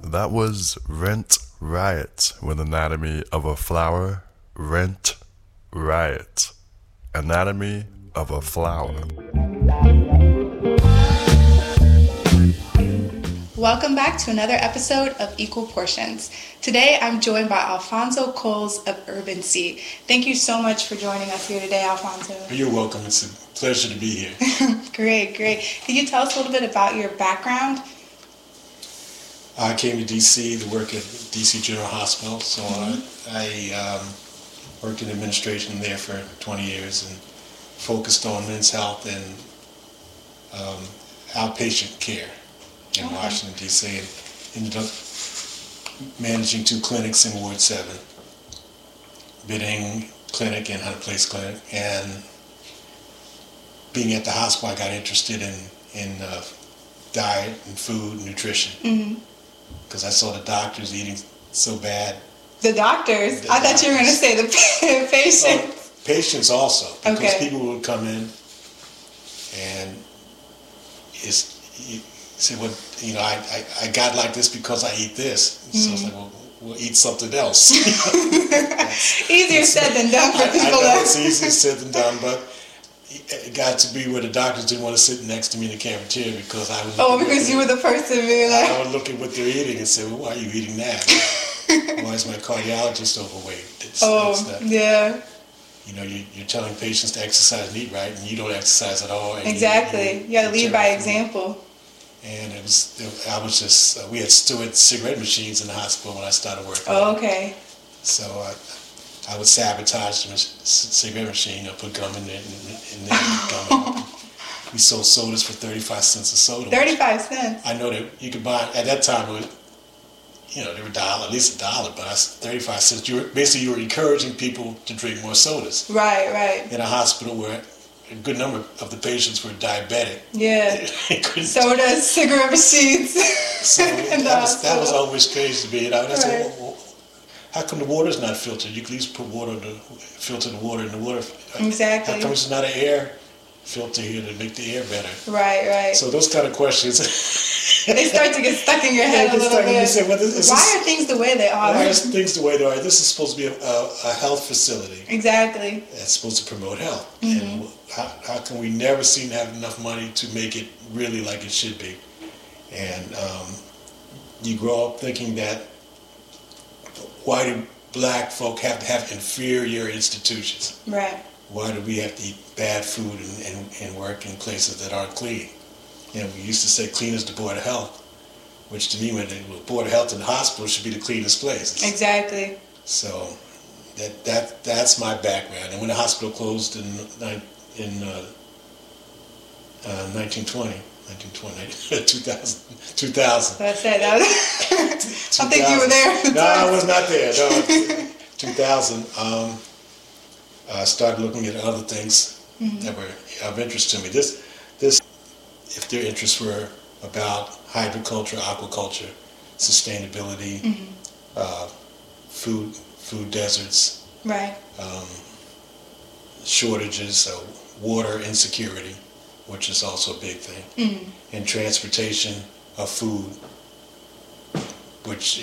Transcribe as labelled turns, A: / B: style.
A: That was Rent Riot with Anatomy of a Flower. Rent Riot. Anatomy of a Flower.
B: Welcome back to another episode of Equal Portions. Today I'm joined by Alfonso Coles of Urban Seed. Thank you so much for joining us here today, Alfonso.
C: You're welcome. It's a pleasure to be here.
B: Great. Can you tell us a little bit about your background?
C: I came to D.C. to work at D.C. General Hospital, so I worked in administration there for 20 years and focused on men's health and outpatient care in Washington, D.C. and ended up managing 2 clinics in Ward 7, Bidding Clinic and Hunter Place Clinic. And being at the hospital, I got interested in diet and food and nutrition because I saw the doctors eating so bad.
B: The doctors? I thought you were going to say the patients.
C: Patients also, because people would come in and say, well, you know, I got like this because I eat this. So I was like, well, we'll eat something else.
B: Easier said than done for people.
C: I know it's easier said than done, but it got to be where the doctors didn't want to sit next to me in the cafeteria because I was.
B: Because you were the person being like.
C: I would look at what they're eating and say, well, why are you eating that? Why is my cardiologist overweight?
B: Yeah.
C: You know, you're telling patients to exercise and eat right, and you don't exercise at all.
B: Exactly. You got to lead by example.
C: And we had Stewart cigarette machines in the hospital when I started working.
B: Oh, okay.
C: So I would sabotage the cigarette machine, put gum in there, and then gum up. We sold sodas for 35 cents a soda.
B: 35 cents?
C: I know that you could buy, at that time, they were at least $1, but 35 cents. You were encouraging people to drink more sodas.
B: Right.
C: In a hospital where a good number of the patients were diabetic.
B: Yeah. Sodas, cigarette machines.
C: So that was always crazy to me. And I said, well, how come the water's not filtered? You can at least filter the water in the water.
B: Exactly.
C: How come it's not an air filter here to make the air better?
B: Right.
C: So those kind of questions.
B: They start to get stuck in your head a little bit.
C: Say,
B: why are things the way they are?
C: Why are things the way they are? This is supposed to be a health facility.
B: Exactly.
C: That's supposed to promote health. And how can we never seem to have enough money to make it really like it should be? And you grow up thinking that why do black folk have to have inferior institutions?
B: Right.
C: Why do we have to eat bad food and work in places that aren't clean? You know, we used to say clean as the Board of Health, which to me meant the Board of Health in the hospital should be the cleanest place.
B: Exactly.
C: So that's my background. And when the hospital closed in 1920, 2000.
B: That's it. I think you were there.
C: No, I was not there. No, 2000. I started looking at other things that were of interest to me. This, if their interests were about hydroculture, aquaculture, sustainability, food deserts,
B: right,
C: shortages, water insecurity, which is also a big thing, and transportation of food, which